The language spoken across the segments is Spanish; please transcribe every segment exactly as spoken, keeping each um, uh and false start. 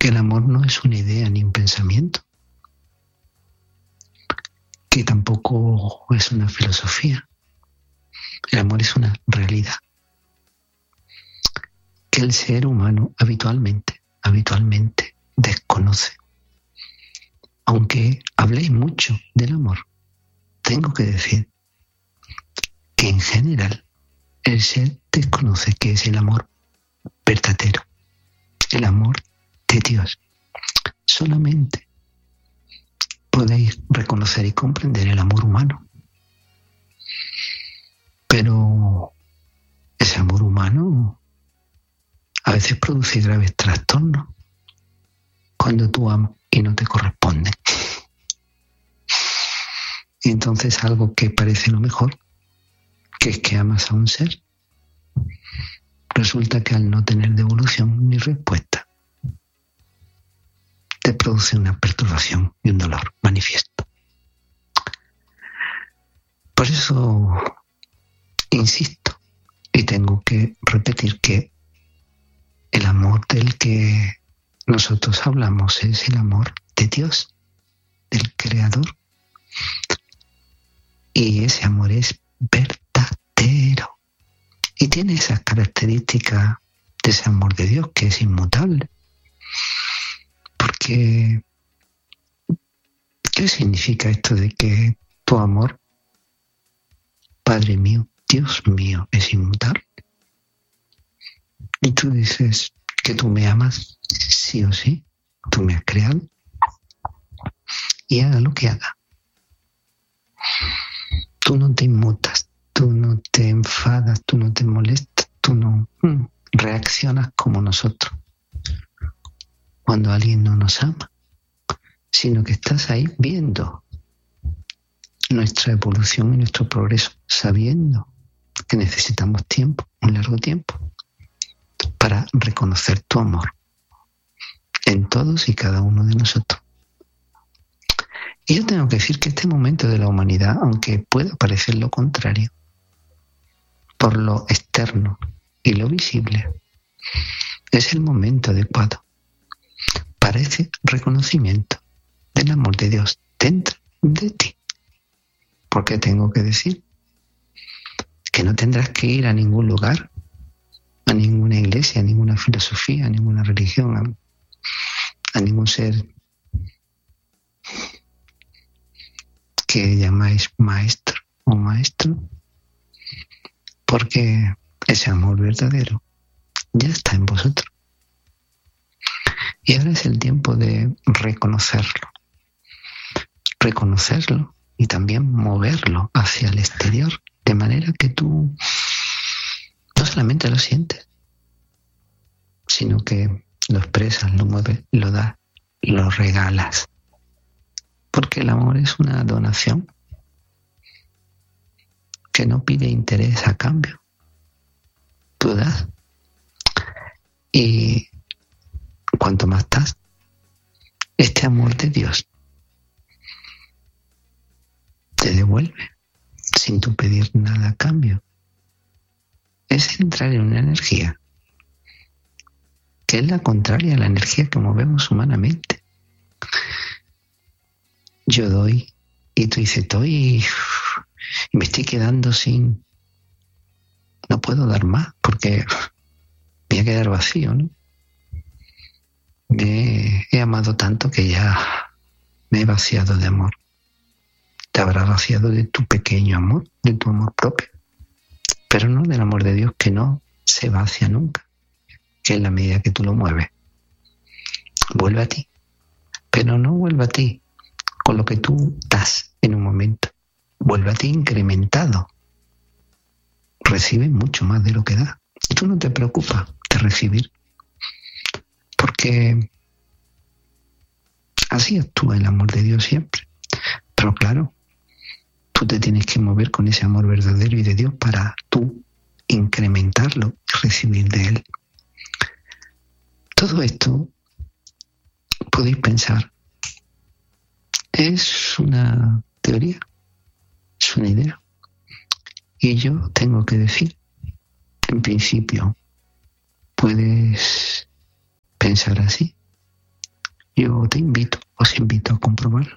que el amor no es una idea ni un pensamiento, que tampoco es una filosofía. El amor es una realidad que el ser humano habitualmente, habitualmente desconoce. Aunque habléis mucho del amor, tengo que decir que en general el ser desconoce qué es el amor verdadero, el amor de Dios. Solamente podéis reconocer y comprender el amor humano. Pero ese amor humano a veces produce graves trastornos cuando tú amas y no te corresponde. Y entonces algo que parece lo mejor, que es que amas a un ser, resulta que al no tener devolución ni respuesta, te produce una perturbación y un dolor manifiesto. Por eso insisto y tengo que repetir que el amor del que nosotros hablamos es el amor de Dios, del Creador. Y ese amor es verdadero. Y tiene esas características de ese amor de Dios que es inmutable. Porque, ¿qué significa esto de que tu amor, Padre mío, Dios mío, es inmutable? Y tú dices que tú me amas sí o sí, tú me has creado y haga lo que haga. Tú no te inmutas, tú no te enfadas, tú no te molestas, tú no mm, reaccionas como nosotros cuando alguien no nos ama, sino que estás ahí viendo nuestra evolución y nuestro progreso, sabiendo que necesitamos tiempo, un largo tiempo, para reconocer tu amor en todos y cada uno de nosotros. Y yo tengo que decir que este momento de la humanidad, aunque pueda parecer lo contrario, por lo externo y lo visible, es el momento adecuado para ese reconocimiento del amor de Dios dentro de ti. Porque tengo que decir que no tendrás que ir a ningún lugar, a ninguna iglesia, a ninguna filosofía, a ninguna religión, a, a ningún ser que llamáis maestro o maestro, porque ese amor verdadero ya está en vosotros. Y ahora es el tiempo de reconocerlo, reconocerlo y también moverlo hacia el exterior, de manera que tú no solamente lo sientes, sino que lo expresas, lo mueves, lo das, lo regalas. Porque el amor es una donación que no pide interés a cambio. Tú das. Y cuanto más das, este amor de Dios te devuelve sin tú pedir nada a cambio. Es entrar en una energía que es la contraria a la energía que movemos humanamente. Yo doy y tú dices, doy y me estoy quedando sin... No puedo dar más porque me voy a quedar vacío, ¿no? Me he amado tanto que ya me he vaciado de amor. Te habrás vaciado de tu pequeño amor, de tu amor propio, pero no del amor de Dios que no se vacía nunca, que en la medida que tú lo mueves, vuelve a ti, pero no vuelve a ti con lo que tú das en un momento, vuelve a ti incrementado, recibe mucho más de lo que da. Y tú no te preocupas de recibir, porque así actúa el amor de Dios siempre. Pero claro, tú te tienes que mover con ese amor verdadero y de Dios para tú incrementarlo y recibir de Él. Todo esto, podéis pensar, es una teoría, es una idea. Y yo tengo que decir, en principio, puedes pensar así, Yo te invito, os invito a comprobarlo.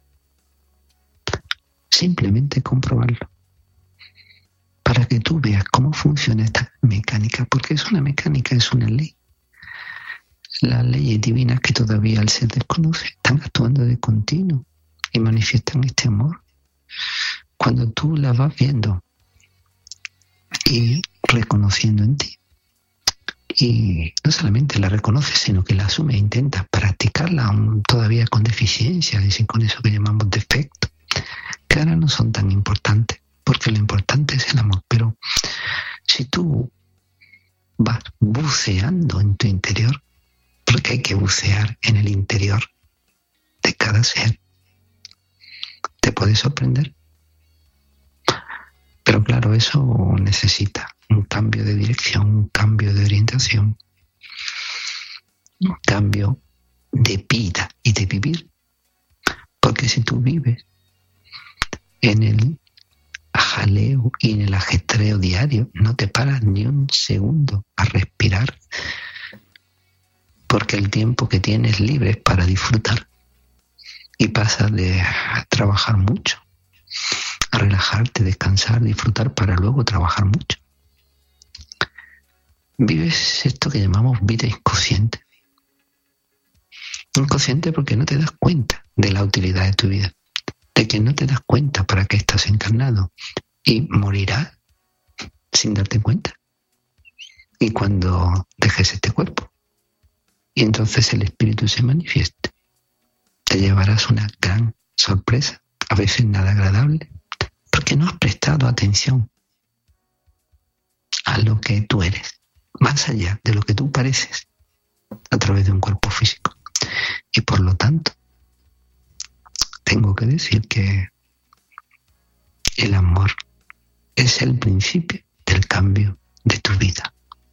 Simplemente comprobarlo. Para que tú veas cómo funciona esta mecánica, porque es una mecánica, es una ley. Las leyes divinas que todavía el ser desconoce están actuando de continuo y manifiestan este amor. Cuando tú la vas viendo y reconociendo en ti, y no solamente la reconoces, sino que la asumes e intentas practicarla aún todavía con deficiencias, y con eso que llamamos defectos, que ahora no son tan importantes, porque lo importante es el amor. Pero si tú vas buceando en tu interior, porque hay que bucear en el interior de cada ser, te puedes sorprender. Pero claro, eso necesita un cambio de dirección, un cambio de orientación, un cambio de vida y de vivir. Porque si tú vives en el jaleo y en el ajetreo diario, no te paras ni un segundo a respirar, porque el tiempo que tienes libre es para disfrutar, y pasas de trabajar mucho a relajarte, descansar, disfrutar, para luego trabajar mucho. Vives esto que llamamos vida inconsciente. Inconsciente porque no te das cuenta de la utilidad de tu vida, de que no te das cuenta para qué estás encarnado, y morirás sin darte cuenta. Y cuando dejes este cuerpo, y entonces el espíritu se manifieste, te llevarás una gran sorpresa, a veces nada agradable, porque no has prestado atención a lo que tú eres, más allá de lo que tú pareces a través de un cuerpo físico. Y por lo tanto, tengo que decir que el amor es el principio del cambio de tu vida.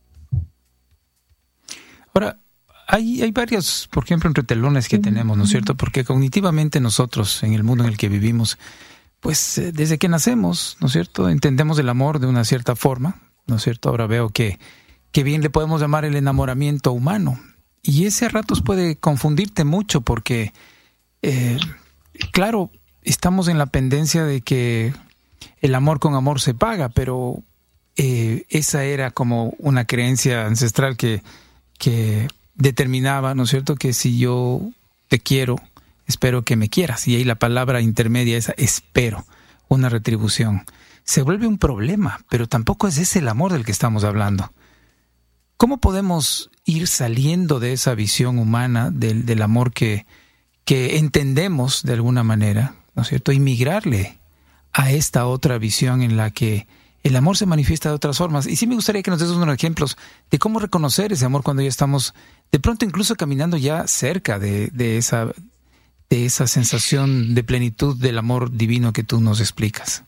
Ahora, hay, hay varios, por ejemplo, entretelones que tenemos, ¿no es cierto? Porque cognitivamente nosotros, en el mundo en el que vivimos, pues eh, desde que nacemos, ¿no es cierto?, entendemos el amor de una cierta forma, ¿no es cierto? Ahora veo que, que bien le podemos llamar el enamoramiento humano. Y ese a ratos puede confundirte mucho porque, eh, claro, estamos en la pendencia de que el amor con amor se paga, pero eh, esa era como una creencia ancestral que, que determinaba, ¿no es cierto?, que si yo te quiero, espero que me quieras. Y ahí la palabra intermedia es espero, una retribución. Se vuelve un problema, pero tampoco es ese el amor del que estamos hablando. ¿Cómo podemos ir saliendo de esa visión humana del, del amor que, que entendemos de alguna manera, ¿no es cierto?, y migrarle a esta otra visión en la que el amor se manifiesta de otras formas? Y sí me gustaría que nos des unos ejemplos de cómo reconocer ese amor cuando ya estamos, de pronto incluso caminando ya cerca de, de esa, de esa sensación de plenitud del amor divino que tú nos explicas.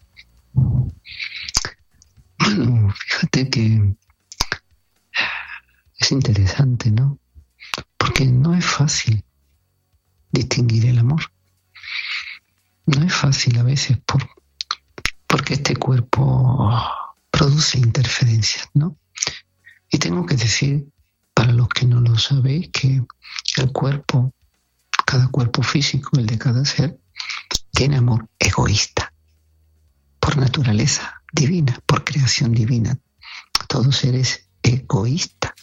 Bueno, fíjate que es interesante, ¿no? Porque no es fácil distinguir el amor. No es fácil a veces por, porque este cuerpo produce interferencias, ¿no? Y tengo que decir, para los que no lo sabéis, que el cuerpo, cada cuerpo físico, el de cada ser, tiene amor egoísta, por naturaleza divina, por creación divina. Todo ser es egoísta.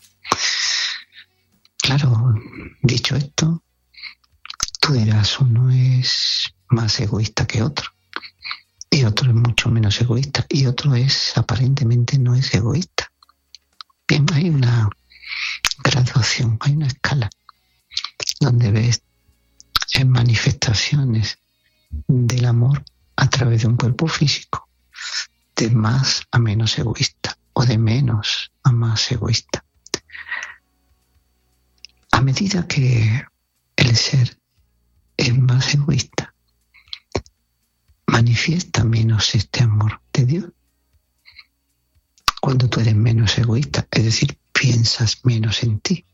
Claro, dicho esto, tú dirás, uno es más egoísta que otro, y otro es mucho menos egoísta, y otro es, aparentemente, no es egoísta. Bien, hay una graduación, hay una escala, donde ves en manifestaciones del amor a través de un cuerpo físico, de más a menos egoísta, o de menos a más egoísta. A medida que el ser es más egoísta, manifiesta menos este amor de Dios. Cuando tú eres menos egoísta, es decir, piensas menos en ti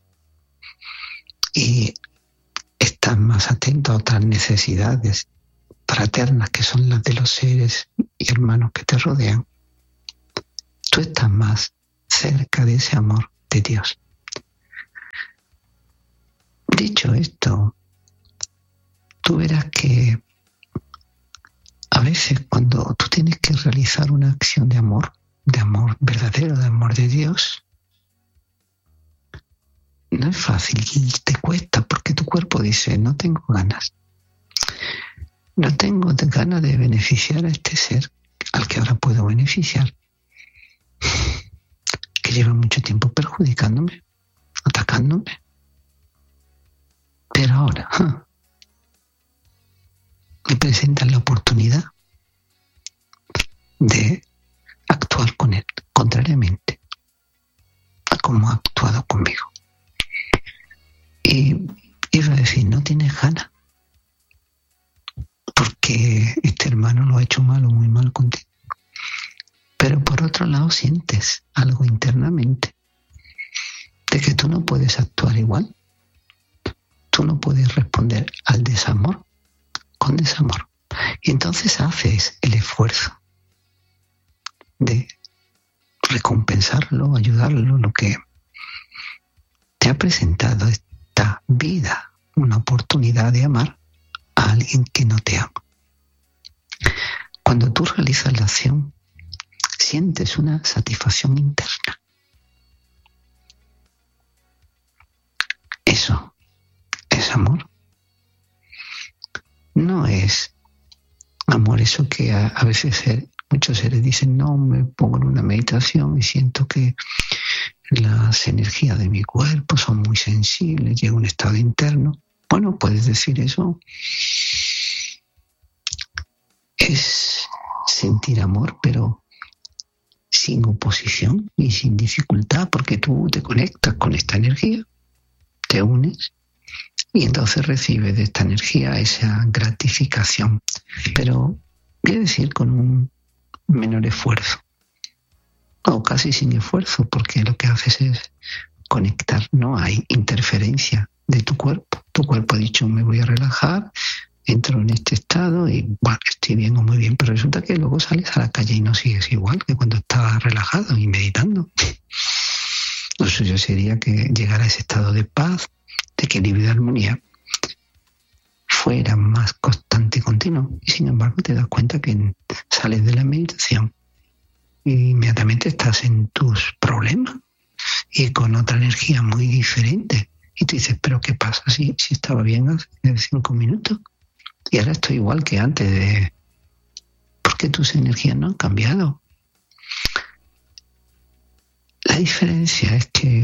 y estás más atento a otras necesidades fraternas que son las de los seres y hermanos que te rodean, tú estás más cerca de ese amor de Dios. Dicho esto, tú verás que a veces cuando tú tienes que realizar una acción de amor, de amor verdadero, de amor de Dios, no es fácil, te cuesta, porque tu cuerpo dice, no tengo ganas. No tengo ganas de beneficiar a este ser al que ahora puedo beneficiar, que lleva mucho tiempo perjudicándome, atacándome. Pero ahora ¡ja! me presentan la oportunidad de actuar con él, contrariamente a cómo ha actuado conmigo. Y iba a decir, no tienes ganas, porque este hermano lo ha hecho mal o muy mal contigo. Pero por otro lado sientes algo internamente de que tú no puedes actuar igual. Tú no puedes responder al desamor con desamor. Y entonces haces el esfuerzo de recompensarlo, ayudarlo, lo que te ha presentado esta vida, una oportunidad de amar a alguien que no te ama. Cuando tú realizas la acción, sientes una satisfacción interna. Eso es amor. No es amor eso que a, a veces ser, muchos seres dicen, no, me pongo en una meditación y siento que las energías de mi cuerpo son muy sensibles, llega a un estado interno. Bueno, puedes decir eso. Es sentir amor, pero sin oposición y sin dificultad, porque tú te conectas con esta energía, te unes y entonces recibes de esta energía esa gratificación, pero voy a decir con un menor esfuerzo o casi sin esfuerzo, porque lo que haces es conectar, no hay interferencia de tu cuerpo. Tu cuerpo ha dicho, me voy a relajar, entro en este estado y bueno, estoy bien o muy bien, pero resulta que luego sales a la calle y no sigues igual que cuando estabas relajado y meditando. Lo suyo sería que llegar a ese estado de paz, de equilibrio y de armonía fuera más constante y continuo. Y sin embargo te das cuenta que sales de la meditación e inmediatamente estás en tus problemas y con otra energía muy diferente. Y tú dices, ¿pero qué pasa si, si estaba bien hace cinco minutos? Y ahora estoy igual que antes de... ¿Por qué tus energías no han cambiado? La diferencia es que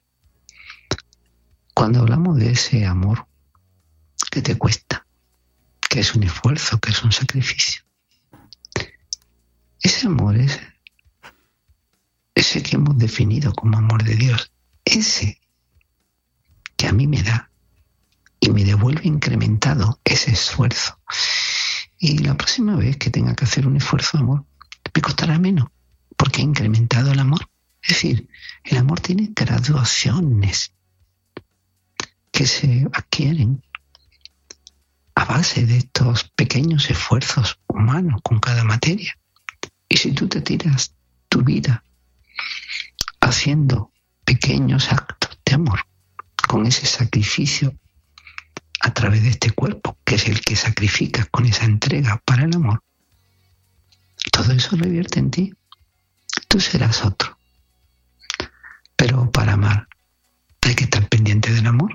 cuando hablamos de ese amor que te cuesta, que es un esfuerzo, que es un sacrificio, ese amor es ese que hemos definido como amor de Dios, ese que a mí me da y me devuelve incrementado ese esfuerzo. Y la próxima vez que tenga que hacer un esfuerzo de amor, me costará menos, porque he incrementado el amor. Es decir, el amor tiene graduaciones que se adquieren a base de estos pequeños esfuerzos humanos con cada materia. Y si tú te tiras tu vida haciendo pequeños actos de amor, con ese sacrificio a través de este cuerpo, que es el que sacrificas con esa entrega para el amor, todo eso revierte en ti. Tú serás otro. Pero para amar hay que estar pendiente del amor.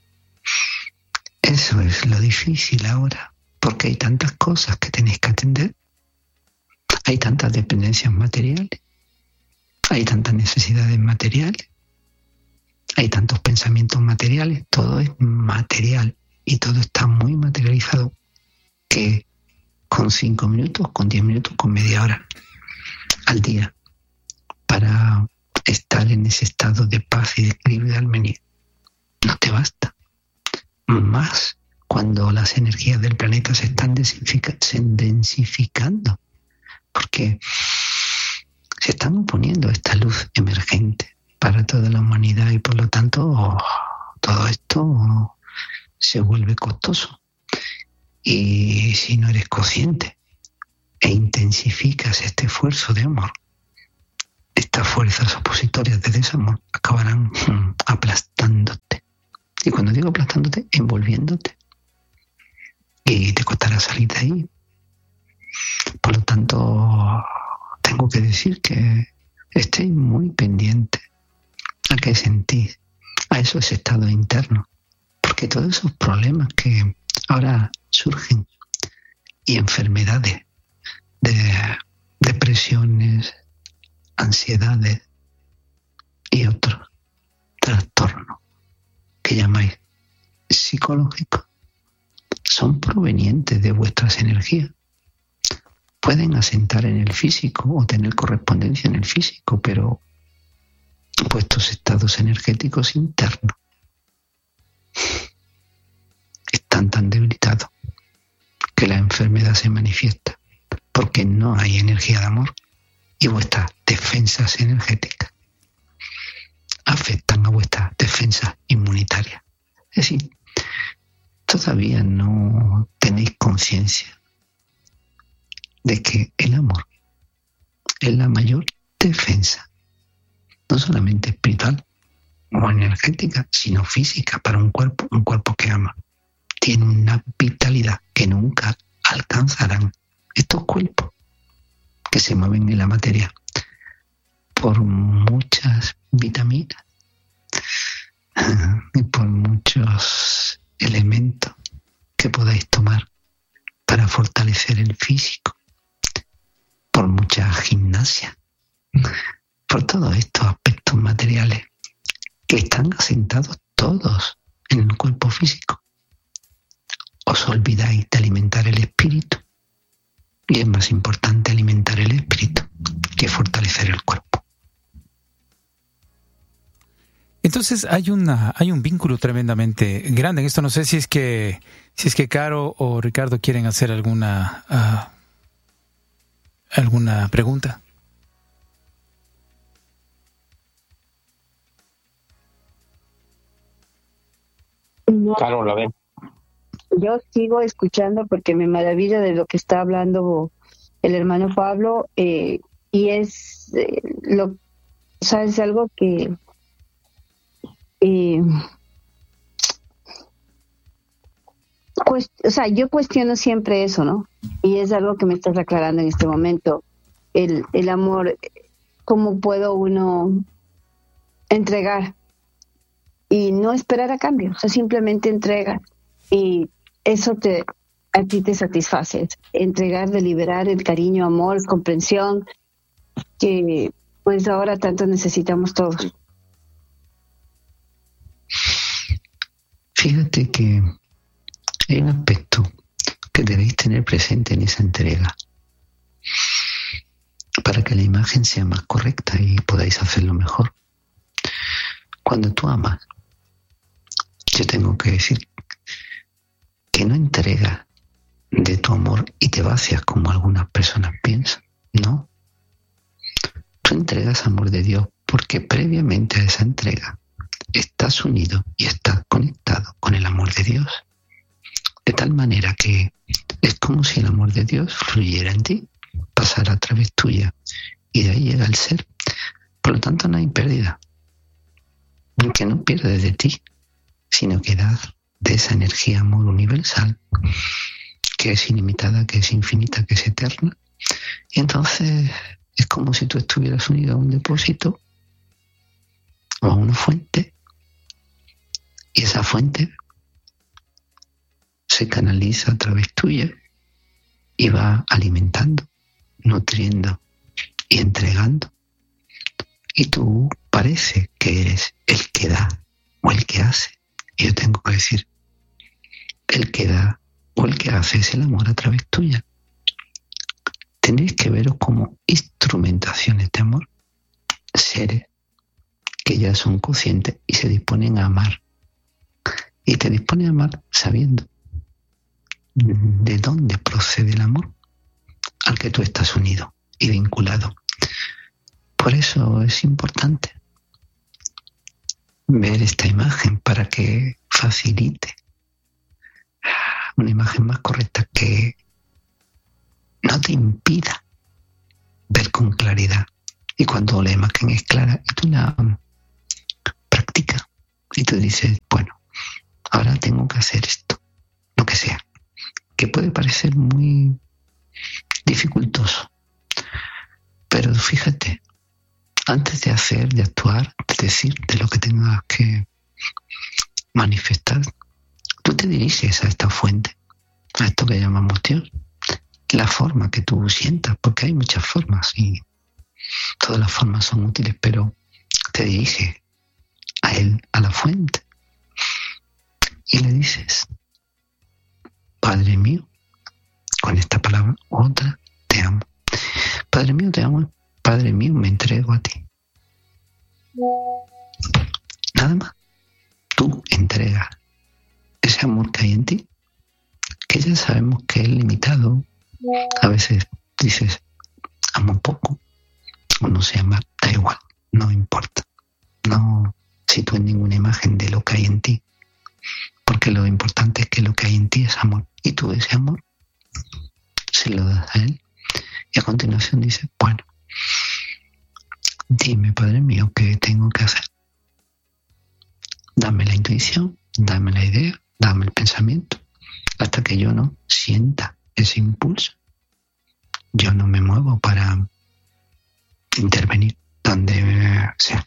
Eso es lo difícil ahora, porque hay tantas cosas que tenéis que atender. Hay tantas dependencias materiales, hay tantas necesidades materiales, hay tantos pensamientos materiales, todo es material y todo está muy materializado, que con cinco minutos, con diez minutos, con media hora al día para estar en ese estado de paz y de equilibrio y de armonía no te basta. Más cuando las energías del planeta se están densificando, porque se están oponiendo a esta luz emergente para toda la humanidad y por lo tanto oh, todo esto oh, se vuelve costoso. Y si no eres consciente e intensificas este esfuerzo de amor, estas fuerzas opositorias de desamor acabarán hmm, aplastándote Y cuando digo aplastándote, envolviéndote. Y te costará salir de ahí. Por lo tanto, tengo que decir que estéis muy pendientes a qué sentís, a esos estados internos. Porque todos esos problemas que ahora surgen y enfermedades de depresiones, ansiedades y otros trastornos que llamáis psicológicos son provenientes de vuestras energías. Pueden asentar en el físico o tener correspondencia en el físico, pero vuestros estados energéticos internos están tan debilitados que la enfermedad se manifiesta porque no hay energía de amor y vuestras defensas energéticas afectan a vuestras defensas inmunitarias. Es decir, todavía no tenéis conciencia de que el amor es la mayor defensa, no solamente espiritual o energética, sino física para un cuerpo, un cuerpo que ama. Tiene una vitalidad que nunca alcanzarán estos cuerpos que se mueven en la materia por muchas vitaminas y por muchos elementos que podáis tomar para fortalecer el físico, por mucha gimnasia, por todos estos aspectos materiales que están asentados todos en el cuerpo físico. Os olvidáis de alimentar el espíritu, y es más importante alimentar el espíritu que fortalecer el cuerpo. Entonces hay una hay un vínculo tremendamente grande en esto. No sé si es que si es que Caro o Ricardo quieren hacer alguna uh, alguna pregunta. No. Caro, la ven. Yo sigo escuchando porque me maravilla de lo que está hablando el hermano Pablo, eh, y es eh, lo, o sea, es algo que eh, cuest, o sea, yo cuestiono siempre eso, ¿no? Y es algo que me estás aclarando en este momento. El, el amor, ¿cómo puedo uno entregar y no esperar a cambio? O sea, simplemente entrega. Y eso te a ti te satisface, entregar, deliberar el cariño, amor, comprensión, que pues ahora tanto necesitamos todos. Fíjate que hay un aspecto que debéis tener presente en esa entrega para que la imagen sea más correcta y podáis hacerlo mejor. Cuando tú amas, yo tengo que decir que no entregas de tu amor y te vacias como algunas personas piensan. No. Tú entregas amor de Dios porque previamente a esa entrega estás unido y estás conectado con el amor de Dios. De tal manera que es como si el amor de Dios fluyera en ti, pasara a través tuya y de ahí llega el ser. Por lo tanto no hay pérdida. Porque no pierdes de ti, sino que das de esa energía amor universal que es ilimitada, que es infinita, que es eterna. Y entonces es como si tú estuvieras unido a un depósito o a una fuente, y esa fuente se canaliza a través tuya y va alimentando, nutriendo y entregando. Y tú parece que eres el que da o el que hace. Y yo tengo que decir, el que da o el que hace es el amor a través tuya. Tenéis que veros como instrumentaciones de amor, seres que ya son conscientes y se disponen a amar. Y te dispones a amar sabiendo de dónde procede el amor al que tú estás unido y vinculado. Por eso es importante ver esta imagen para que facilite una imagen más correcta, que no te impida ver con claridad. Y cuando la imagen es clara y tú la practicas y tú dices, bueno, tengo que hacer esto, lo que sea, que puede parecer muy dificultoso. Pero fíjate, antes de hacer, de actuar, de decir, de lo que tengas que manifestar, tú te diriges a esta fuente, a esto que llamamos Dios, la forma que tú sientas, porque hay muchas formas y todas las formas son útiles, pero te diriges a Él, a la fuente, y le dices: Padre mío, con esta palabra, otra, te amo. Padre mío, te amo. Padre mío, me entrego a ti. Nada más. Tú entregas ese amor que hay en ti, que ya sabemos que es limitado. A veces dices, amo poco, o no sé amar, da igual, no importa. No sitúes ninguna imagen de lo que hay en ti, porque lo importante es que lo que hay en ti es amor, y tú ese amor se lo das a Él, y a continuación dices: bueno, dime, Padre mío, ¿qué tengo que hacer? Dame la intuición, dame la idea, dame el pensamiento, hasta que yo no sienta ese impulso. Yo no me muevo para intervenir donde sea.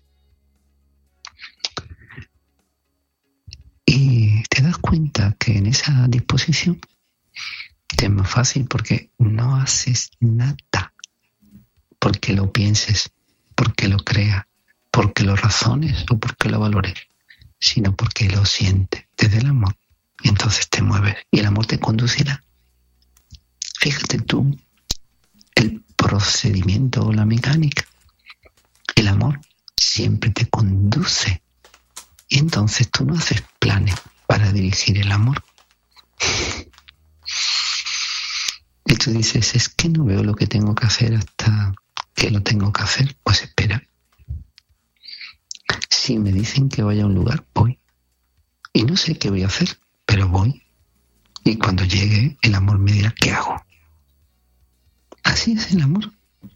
Y te das cuenta que en esa disposición te es más fácil, porque no haces nada porque lo pienses, porque lo creas, porque lo razones o porque lo valores, sino porque lo sientes desde el amor. Y entonces te mueves y el amor te conducirá. Fíjate tú el procedimiento o la mecánica. El amor siempre te conduce. Y entonces tú no haces planes para dirigir el amor. Y tú dices: es que no veo lo que tengo que hacer hasta que lo tengo que hacer. Pues espera. Si me dicen que vaya a un lugar, voy. Y no sé qué voy a hacer, pero voy. Y cuando llegue, el amor me dirá qué hago. Así es el amor,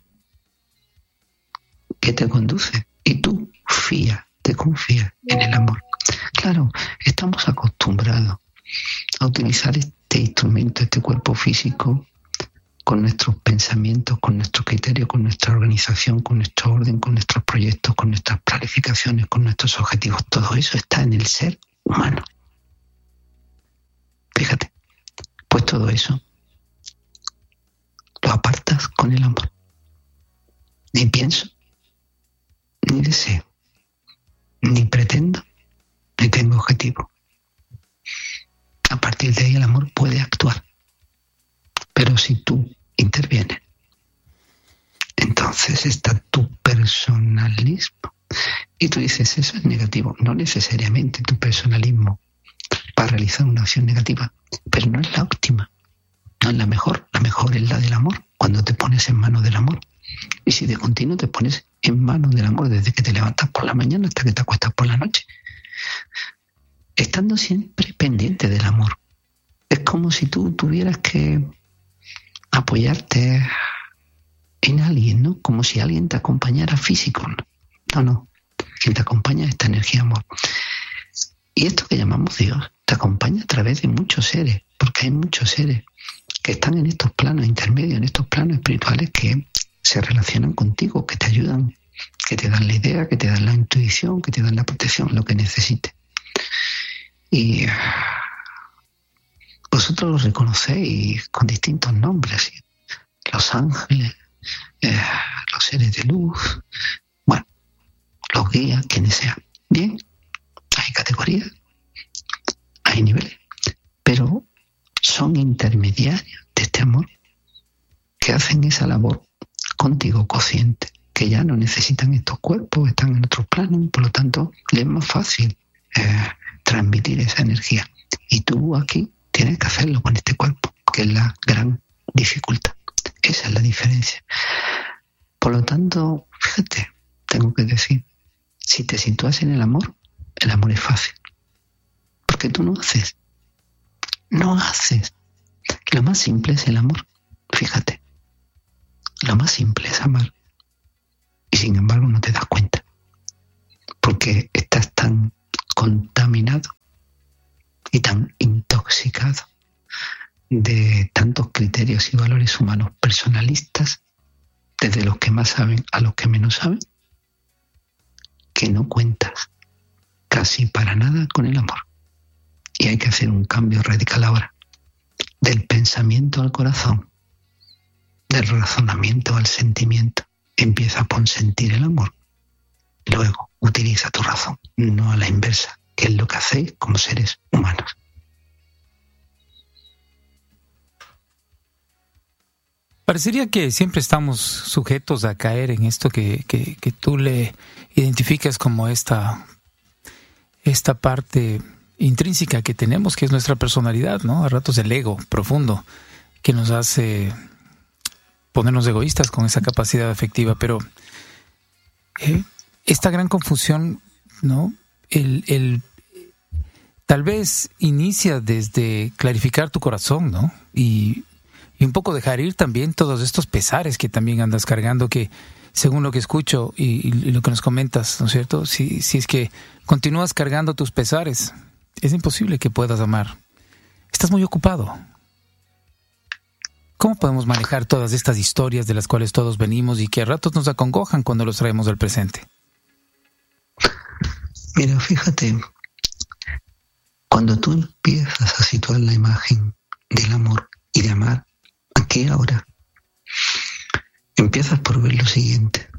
que te conduce. Y tú fías, te confías en el amor. Claro, estamos acostumbrados a utilizar este instrumento, este cuerpo físico, con nuestros pensamientos, con nuestro criterio, con nuestra organización, con nuestro orden, con nuestros proyectos, con nuestras planificaciones, con nuestros objetivos. Todo eso está en el ser humano. Fíjate, pues todo eso lo apartas con el amor. Ni pienso, ni deseo, ni pretendo, ni tengo objetivo. A partir de ahí el amor puede actuar. Pero si tú intervienes, entonces está tu personalismo. Y tú dices: eso es negativo. No necesariamente tu personalismo para realizar una acción negativa, pero no es la óptima, no es la mejor. La mejor es la del amor, cuando te pones en manos del amor. Y si de continuo te pones en manos del amor desde que te levantas por la mañana hasta que te acuestas por la noche, estando siempre pendiente del amor. Es como si tú tuvieras que apoyarte en alguien, ¿no? Como si alguien te acompañara físico. No, no. Quien te acompaña es esta energía amor. Y esto que llamamos Dios te acompaña a través de muchos seres, porque hay muchos seres que están en estos planos intermedios, en estos planos espirituales, que se relacionan contigo, que te ayudan, que te dan la idea, que te dan la intuición, que te dan la protección, lo que necesites. Y vosotros los reconocéis con distintos nombres: los ángeles, eh, los seres de luz, bueno, los guías, quienes sean. Bien, hay categorías, hay niveles, pero son intermediarios de este amor, que hacen esa labor contigo consciente, que ya no necesitan estos cuerpos, están en otros planos, por lo tanto les es más fácil eh, transmitir esa energía. Y tú aquí tienes que hacerlo con este cuerpo, que es la gran dificultad. Esa es la diferencia. Por lo tanto, fíjate, tengo que decir, si te sitúas en el amor, el amor es fácil. Porque tú no haces. No haces. Lo más simple es el amor. Fíjate. Lo más simple es amar. Y sin embargo no te das cuenta. Porque estás tan contaminado y tan intoxicado de tantos criterios y valores humanos personalistas, desde los que más saben a los que menos saben, que no cuentas casi para nada con el amor. Y hay que hacer un cambio radical ahora, del pensamiento al corazón, del razonamiento al sentimiento. Empieza por sentir el amor. Luego utiliza tu razón, no a la inversa, que es lo que hacéis como seres humanos. Parecería que siempre estamos sujetos a caer en esto que, que, que tú le identificas como esta, esta parte intrínseca que tenemos, que es nuestra personalidad, ¿no? A ratos el ego profundo que nos hace ponernos egoístas con esa capacidad afectiva, pero eh, esta gran confusión, ¿no? El, el tal vez inicia desde clarificar tu corazón, ¿no? Y Y un poco dejar ir también todos estos pesares que también andas cargando, que según lo que escucho y, y lo que nos comentas, ¿no es cierto? Si, si es que continúas cargando tus pesares, es imposible que puedas amar. Estás muy ocupado. ¿Cómo podemos manejar todas estas historias de las cuales todos venimos y que a ratos nos acongojan cuando los traemos al presente? Mira, fíjate, cuando tú empiezas a situar la imagen del amor y de amar, aquí ahora, empiezas por ver lo siguiente.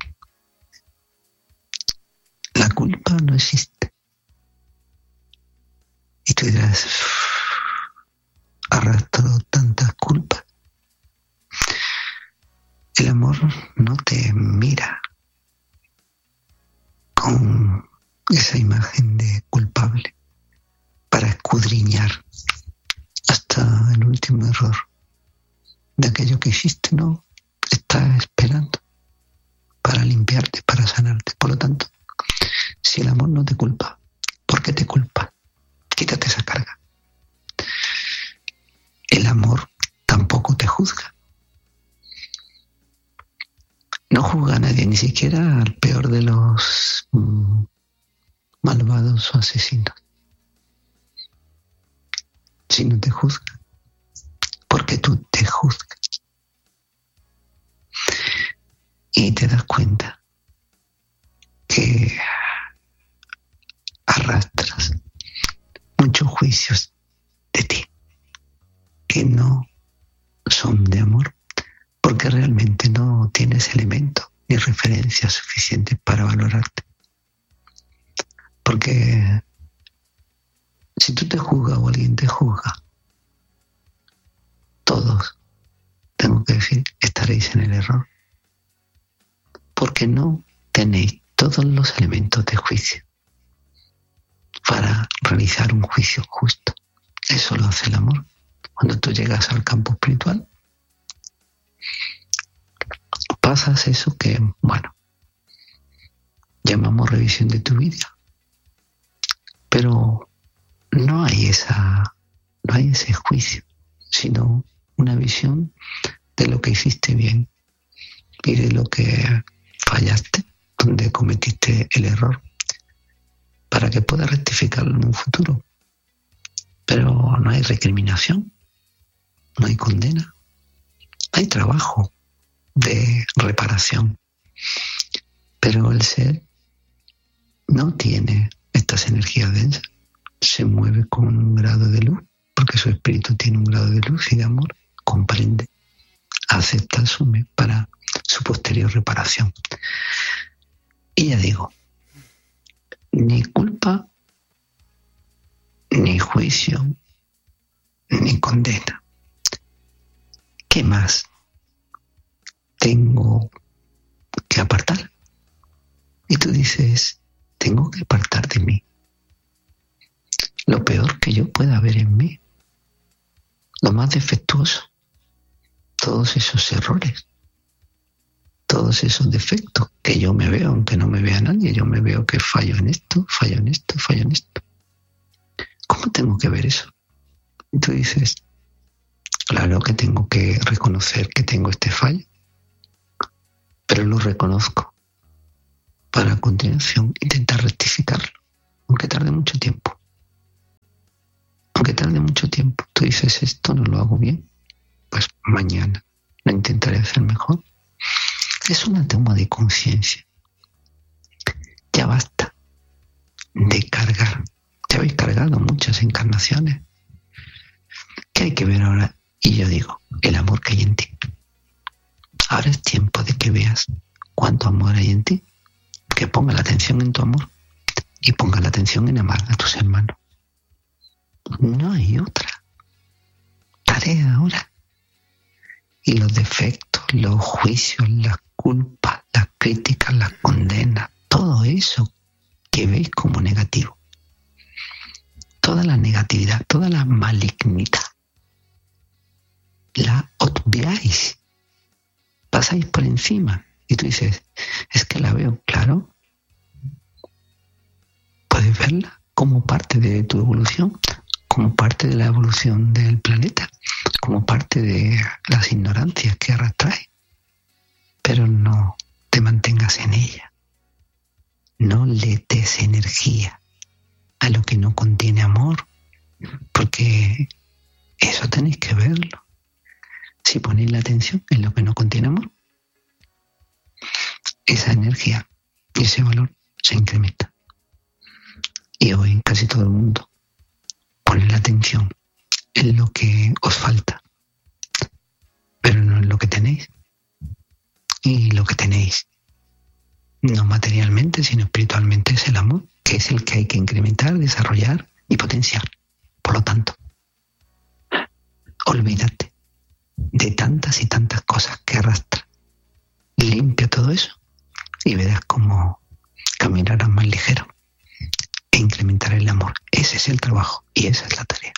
La culpa no existe. Y tú dirás, arrastro tantas culpas. El amor no te mira con esa imagen de culpable para escudriñar hasta el último error de aquello que hiciste, no, está esperando para limpiarte, para sanarte. Por lo tanto, si el amor no te culpa, ¿por qué te culpa? Quítate esa carga. El amor tampoco te juzga. No juzga a nadie, ni siquiera al peor de los mm, malvados o asesinos. Si no te juzga, porque tú te juzgas. Y te das cuenta que arrastras muchos juicios de ti que no son de amor, porque realmente no tienes elementos ni referencias suficientes para valorarte. Porque si tú te juzgas o alguien te juzga, todos, tengo que decir, estaréis en el error, porque no tenéis todos los elementos de juicio para realizar un juicio justo. Eso lo hace el amor. Cuando tú llegas al campo espiritual, pasas eso que, bueno, llamamos revisión de tu vida, pero no hay esa, no hay ese juicio, sino una visión de lo que hiciste bien y de lo que fallaste, donde cometiste el error, para que puedas rectificarlo en un futuro. Pero no hay recriminación, no hay condena, hay trabajo de reparación. Pero el ser no tiene estas energías densas, se mueve con un grado de luz, porque su espíritu tiene un grado de luz y de amor, comprende, acepta, asume para su posterior reparación. Y ya digo, ni culpa, ni juicio, ni condena. ¿Qué más tengo que apartar? Y tú dices, tengo que apartar de mí lo peor que yo pueda ver en mí, lo más defectuoso, todos esos errores, todos esos defectos que yo me veo, aunque no me vea nadie, yo me veo que fallo en esto, fallo en esto, fallo en esto. ¿Cómo tengo que ver eso? Y tú dices, claro que tengo que reconocer que tengo este fallo, pero lo reconozco para a continuación intentar rectificarlo, aunque tarde mucho tiempo. Aunque tarde mucho tiempo. Tú dices, esto no lo hago bien, pues mañana lo intentaré hacer mejor. Es una toma de conciencia. Ya basta de cargar. Ya habéis cargado muchas encarnaciones. ¿Qué hay que ver ahora? Y yo digo, el amor que hay en ti. Ahora es tiempo de que veas cuánto amor hay en ti. Que ponga la atención en tu amor y ponga la atención en amar a tus hermanos. No hay otra tarea ahora. Y los defectos, los juicios, las culpas, las críticas, las condenas, todo eso que veis como negativo, toda la negatividad, toda la malignidad, la obviáis, pasáis por encima. Y tú dices, es que la veo, claro. Puedes verla como parte de tu evolución, como parte de la evolución del planeta, como parte de las ignorancias que arrastráis. Pero no te mantengas en ella. No le des energía a lo que no contiene amor, porque eso tenéis que verlo. Si ponéis la atención en lo que no contiene amor, esa energía y ese valor se incrementa. Y hoy casi todo el mundo pone la atención en lo que os falta, pero no en lo que tenéis. Y lo que tenéis, no materialmente, sino espiritualmente, es el amor, que es el que hay que incrementar, desarrollar y potenciar. Por lo tanto, olvídate de tantas y tantas cosas que arrastran. Limpia todo eso y verás cómo caminarás más ligero e incrementarás el amor. Ese es el trabajo y esa es la tarea.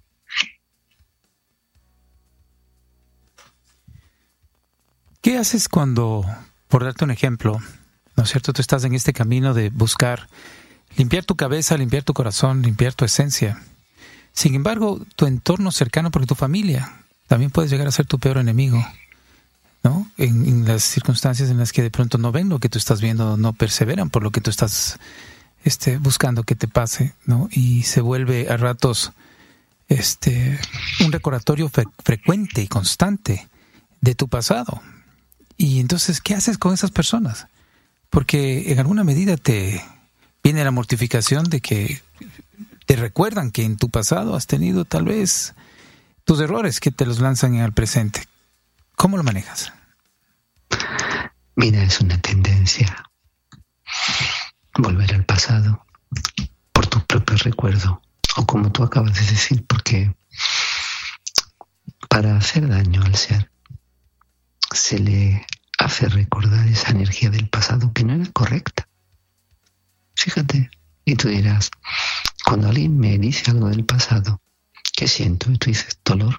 ¿Qué haces cuando, por darte un ejemplo, ¿no es cierto?, tú estás en este camino de buscar limpiar tu cabeza, limpiar tu corazón, limpiar tu esencia? Sin embargo, tu entorno cercano, porque tu familia también puede llegar a ser tu peor enemigo, ¿no? En, en las circunstancias en las que de pronto no ven lo que tú estás viendo, no perseveran por lo que tú estás este, buscando que te pase, ¿no? Y se vuelve a ratos este, un recordatorio fre- frecuente y constante de tu pasado. Y entonces, ¿qué haces con esas personas? Porque en alguna medida te viene la mortificación de que te recuerdan que en tu pasado has tenido tal vez tus errores que te los lanzan al presente. ¿Cómo lo manejas? Mira, es una tendencia volver al pasado por tus propios recuerdos, o como tú acabas de decir, porque para hacer daño al ser se le hace recordar esa energía del pasado que no era correcta. Fíjate, y tú dirás, cuando alguien me dice algo del pasado, ¿qué siento? Y tú dices, dolor.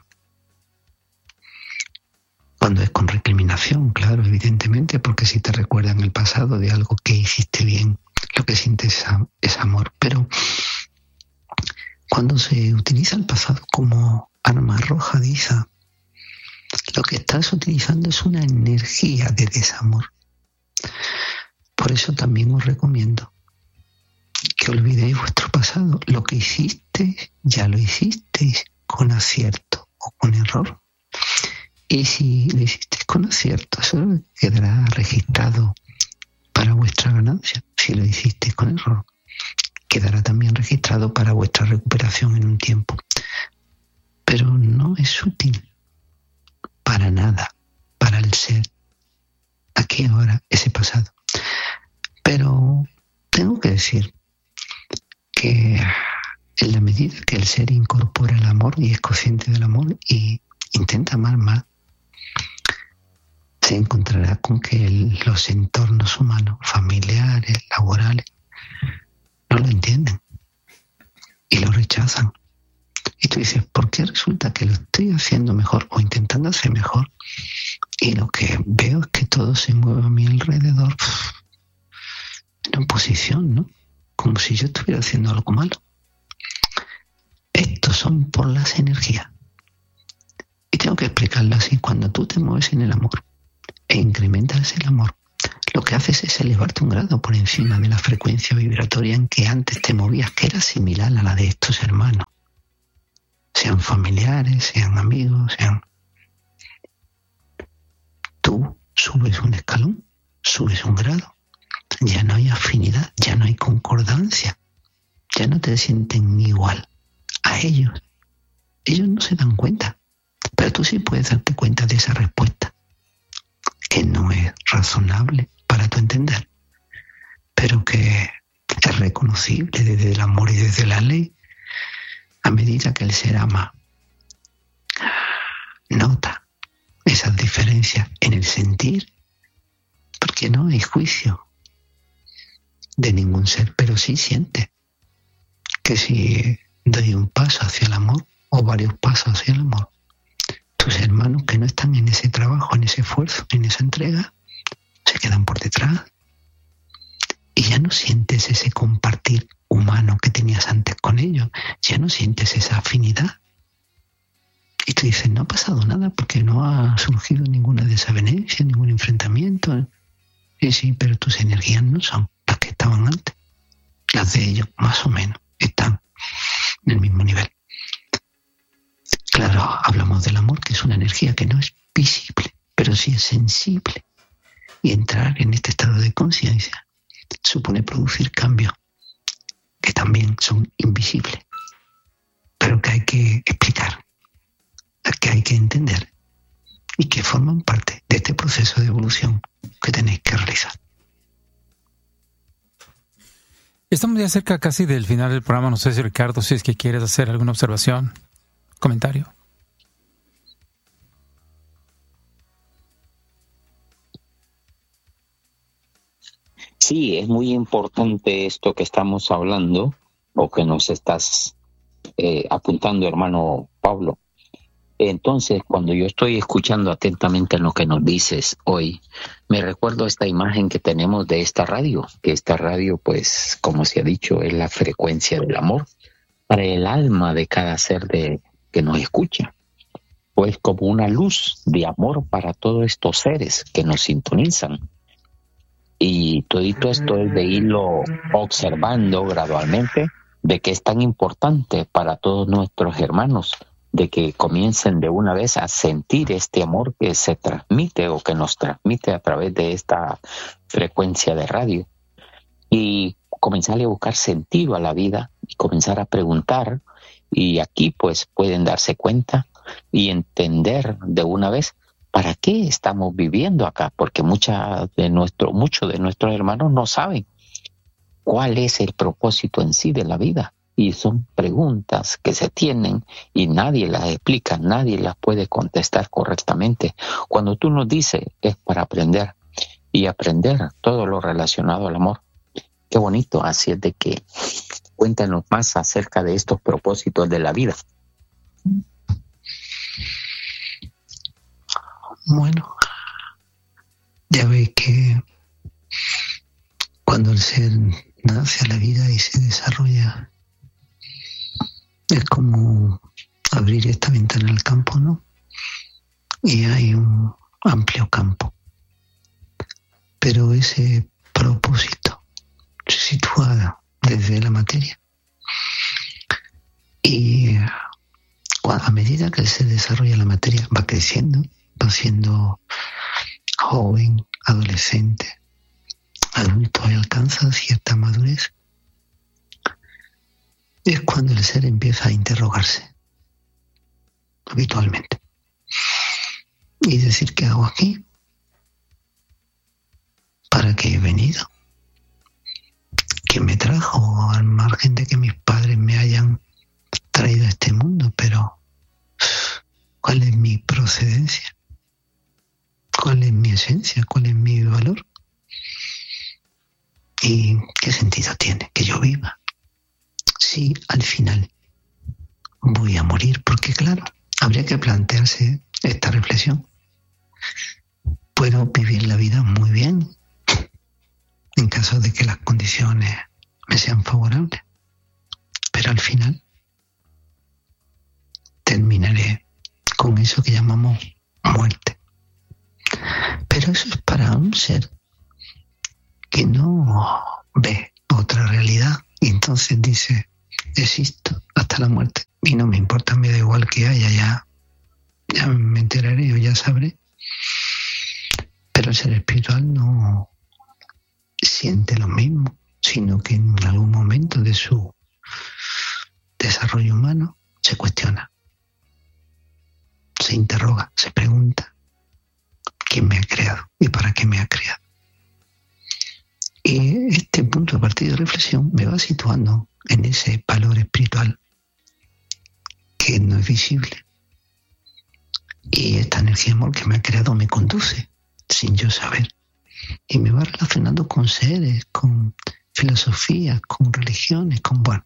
Cuando es con recriminación, claro, evidentemente, porque si te recuerdan el pasado de algo que hiciste bien, lo que sientes es amor. Pero cuando se utiliza el pasado como arma arrojadiza, lo que estás utilizando es una energía de desamor. Por eso también os recomiendo que olvidéis vuestro pasado. Lo que hicisteis, ya lo hicisteis con acierto o con error. Y si lo hicisteis con acierto, eso quedará registrado para vuestra ganancia. Si lo hicisteis con error, quedará también registrado para vuestra recuperación en un tiempo. Pero no es útil para nada, para el ser, aquí ahora, ese pasado. Pero tengo que decir que en la medida que el ser incorpora el amor y es consciente del amor y intenta amar más, se encontrará con que el, los entornos humanos, familiares, laborales, no lo entienden y lo rechazan. Y tú dices, ¿por qué resulta que lo estoy haciendo mejor o intentando hacer mejor? Y lo que veo es que todo se mueve a mi alrededor en oposición, ¿no? Como si yo estuviera haciendo algo malo. Estos son por las energías. Y tengo que explicarlo así. Cuando tú te mueves en el amor e incrementas el amor, lo que haces es elevarte un grado por encima de la frecuencia vibratoria en que antes te movías, que era similar a la de estos hermanos. sean familiares, sean amigos, sean... Tú subes un escalón, subes un grado, ya no hay afinidad, ya no hay concordancia, ya no te sienten igual a ellos. Ellos no se dan cuenta, pero tú sí puedes darte cuenta de esa respuesta, que no es razonable para tu entender, pero que es reconocible desde el amor y desde la ley. A medida que el ser ama, nota esas diferencias en el sentir, porque no hay juicio de ningún ser, pero sí siente que si doy un paso hacia el amor o varios pasos hacia el amor, tus hermanos que no están en ese trabajo, en ese esfuerzo, en esa entrega, se quedan por detrás y ya no sientes ese compartir humano que tenías antes con ellos, ya no sientes esa afinidad. Y tú dices, no ha pasado nada porque no ha surgido ninguna desavenencia, ningún enfrentamiento. Y sí, pero tus energías no son las que estaban antes. Las de ellos, más o menos, están en el mismo nivel. Claro, hablamos del amor, que es una energía que no es visible, pero sí es sensible. Y entrar en este estado de conciencia supone producir cambios que también son invisibles, pero que hay que explicar, que hay que entender y que forman parte de este proceso de evolución que tenéis que realizar. Estamos ya cerca casi del final del programa. No sé si Ricardo, si es que quieres hacer alguna observación, comentario. Sí, es muy importante esto que estamos hablando o que nos estás eh, apuntando, hermano Pablo. Entonces, cuando yo estoy escuchando atentamente lo que nos dices hoy, me recuerdo esta imagen que tenemos de esta radio, que esta radio, pues, como se ha dicho, es la frecuencia del amor para el alma de cada ser de, que nos escucha. Pues como una luz de amor para todos estos seres que nos sintonizan. Y todito esto es de irlo observando gradualmente, de que es tan importante para todos nuestros hermanos, de que comiencen de una vez a sentir este amor que se transmite o que nos transmite a través de esta frecuencia de radio. Y comenzar a buscar sentido a la vida y comenzar a preguntar. Y aquí pues pueden darse cuenta y entender de una vez ¿para qué estamos viviendo acá? Porque mucha de nuestro, muchos de nuestros hermanos no saben cuál es el propósito en sí de la vida. Y son preguntas que se tienen y nadie las explica, nadie las puede contestar correctamente. Cuando tú nos dices es para aprender y aprender todo lo relacionado al amor. Qué bonito, así es de que cuéntanos más acerca de estos propósitos de la vida. Bueno, ya veis que cuando el ser nace a la vida y se desarrolla, es como abrir esta ventana al campo, ¿no? Y hay un amplio campo. Pero ese propósito se sitúa desde la materia. Y a medida que se desarrolla la materia, va creciendo, va siendo joven, adolescente, adulto y alcanza cierta madurez, es cuando el ser empieza a interrogarse habitualmente y decir, ¿qué hago aquí? ¿Para qué he venido? ¿Quién me trajo? Al margen de que mis padres me hayan traído a este mundo, pero ¿cuál es mi procedencia? ¿Cuál es mi esencia? ¿Cuál es mi valor? ¿Y qué sentido tiene que yo viva si al final voy a morir? Porque claro, habría que plantearse esta reflexión. Puedo vivir la vida muy bien en caso de que las condiciones me sean favorables, pero al final terminaré con eso que llamamos muerte. Pero eso es para un ser que no ve otra realidad y entonces dice, existo hasta la muerte. y no me importa, me da igual que haya, ya, ya me enteraré o ya sabré. Pero el ser espiritual no siente lo mismo, sino que en algún momento de su desarrollo humano se cuestiona, se interroga, se pregunta quién me ha creado y para qué me ha creado. Y este punto de partida de reflexión me va situando en ese valor espiritual que no es visible. Y esta energía de amor que me ha creado me conduce sin yo saber. Y me va relacionando con seres, con filosofías, con religiones, con, bueno,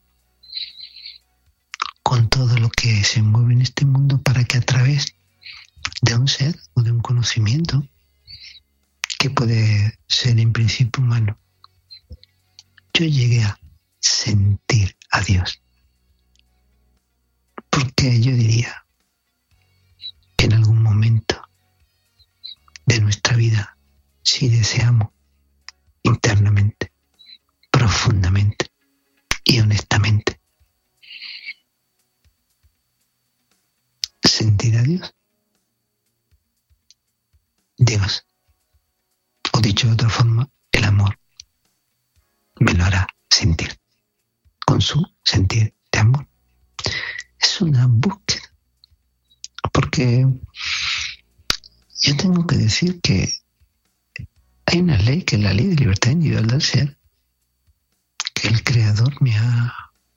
con todo lo que se mueve en este mundo para que a través de un ser o de un conocimiento que puede ser en principio humano, yo llegué a sentir a Dios. Porque yo diría que en algún momento de nuestra vida, si deseamos internamente, profundamente y honestamente sentir a Dios, Dios, o dicho de otra forma, el amor me lo hará sentir con su sentir de amor. Es una búsqueda, porque yo tengo que decir que hay una ley, que es la ley de libertad individual del ser, que el Creador me ha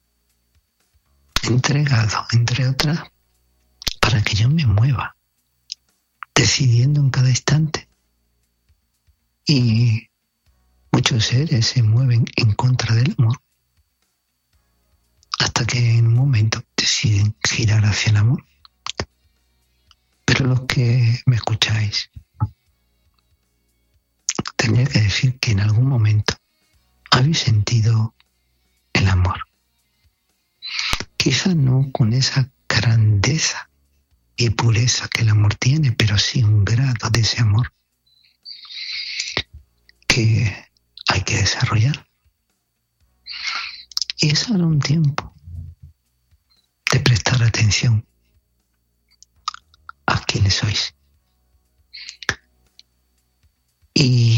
entregado, entre otras, para que yo me mueva, decidiendo en cada instante. Y muchos seres se mueven en contra del amor, hasta que en un momento deciden girar hacia el amor. Pero los que me escucháis, tendría que decir que en algún momento habéis sentido el amor. Quizá no con esa grandeza y pureza que el amor tiene, pero sí un grado de ese amor que hay que desarrollar. Y es ahora un tiempo de prestar atención a quienes sois. Y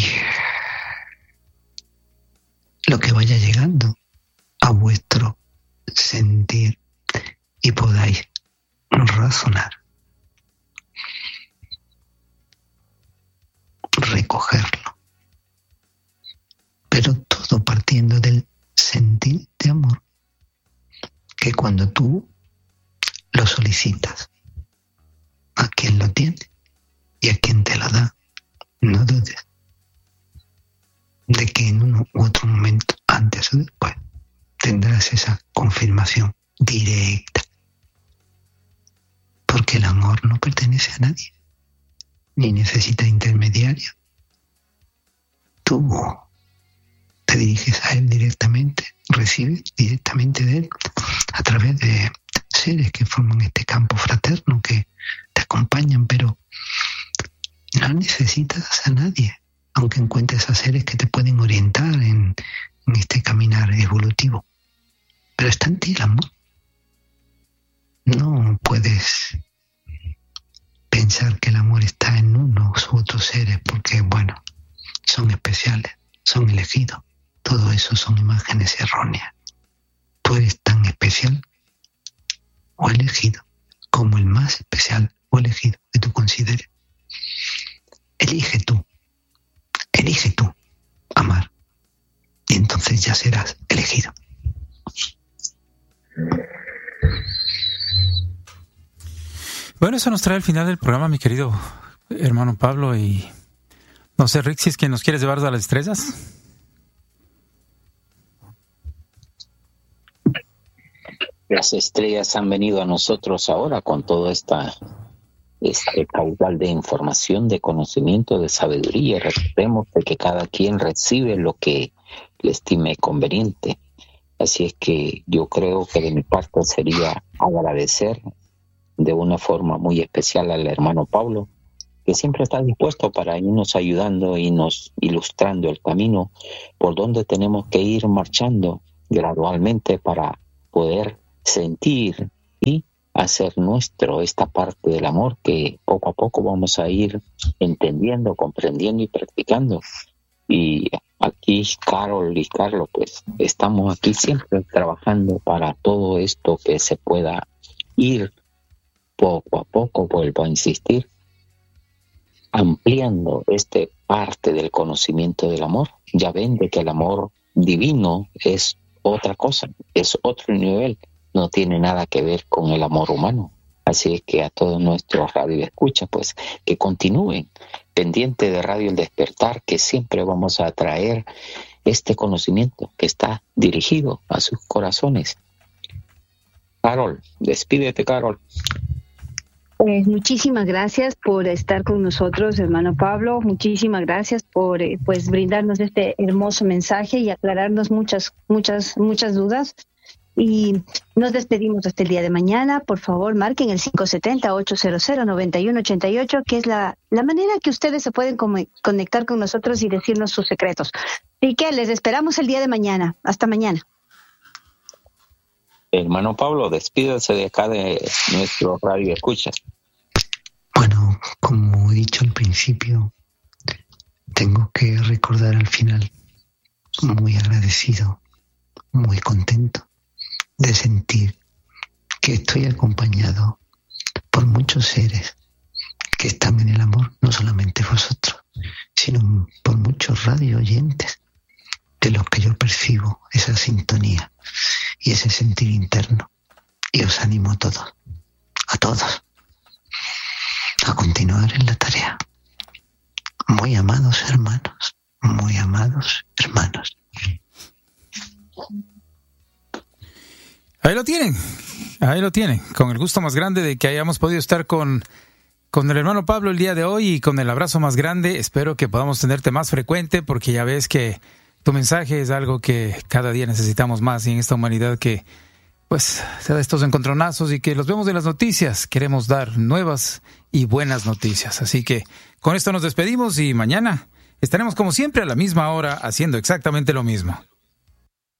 lo que vaya llegando a vuestro sentir y podáis razonar, recogerlo, pero todo partiendo del sentir de amor, que cuando tú lo solicitas a quien lo tiene y a quien te lo da, no dudes de que en uno u otro momento, antes o después, tendrás esa confirmación directa. Porque el amor no pertenece a nadie, ni necesita intermediario. Tú te diriges a él directamente, recibes directamente de él a través de seres que forman este campo fraterno, que te acompañan, pero no necesitas a nadie, aunque encuentres a seres que te pueden orientar en, en este caminar evolutivo. Pero está en ti el amor. No puedes pensar que el amor está en unos u otros seres porque, bueno, son especiales, son elegidos. Todo eso son imágenes erróneas. Tú eres tan especial o elegido como el más especial o elegido que tú consideres. Elige tú, elige tú amar, y entonces ya serás elegido. Bueno, eso nos trae al final del programa, mi querido hermano Pablo, y no sé, Rick, si es que nos quieres llevar a las estrellas. Las estrellas han venido a nosotros ahora con toda esta este caudal de información, de conocimiento, de sabiduría. Recordemos de que cada quien recibe lo que le estime conveniente. Así es que yo creo que de mi parte sería agradecer de una forma muy especial al hermano Pablo, que siempre está dispuesto para irnos ayudando y nos ilustrando el camino por donde tenemos que ir marchando gradualmente para poder sentir y hacer nuestro esta parte del amor que poco a poco vamos a ir entendiendo, comprendiendo y practicando. Y aquí Carol y Carlos, pues estamos aquí siempre trabajando para todo esto que se pueda ir poco a poco, vuelvo a insistir, ampliando este parte del conocimiento del amor. Ya ven de que el amor divino es otra cosa, es otro nivel, no tiene nada que ver con el amor humano. Así es que a todos nuestros radio escucha, pues que continúen pendiente de Radio El Despertar, que siempre vamos a traer este conocimiento que está dirigido a sus corazones. Carol, despídete, Carol. Pues muchísimas gracias por estar con nosotros, hermano Pablo. Muchísimas gracias por eh, pues brindarnos este hermoso mensaje y aclararnos muchas, muchas, muchas dudas. Y nos despedimos hasta el día de mañana. Por favor, marquen el cinco siete cero, ocho cero cero, nueve uno ocho ocho, que es la, la manera que ustedes se pueden com- conectar con nosotros y decirnos sus secretos. Así que les esperamos el día de mañana. Hasta mañana. Hermano Pablo, despídase de acá de nuestro radio escucha. Bueno, como he dicho al principio, tengo que recordar al final, muy agradecido, muy contento de sentir que estoy acompañado por muchos seres que están en el amor, no solamente vosotros, sino por muchos radio oyentes de los que yo percibo esa sintonía y ese sentir interno. Y os animo a todos, a todos, a continuar en la tarea. Muy amados hermanos, muy amados hermanos. Ahí lo tienen, ahí lo tienen, con el gusto más grande de que hayamos podido estar con, con el hermano Pablo el día de hoy y con el abrazo más grande. Espero que podamos tenerte más frecuente, porque ya ves que tu mensaje es algo que cada día necesitamos más, y en esta humanidad que pues se da estos encontronazos y que los vemos en las noticias, queremos dar nuevas y buenas noticias. Así que con esto nos despedimos y mañana estaremos como siempre a la misma hora haciendo exactamente lo mismo.